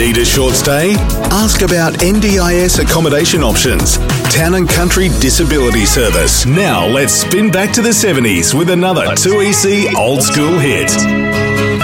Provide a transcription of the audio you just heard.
Need a short stay? Ask about NDIS accommodation options. Town and Country Disability Service. Now let's spin back to the 70s with another 2EC old school hit.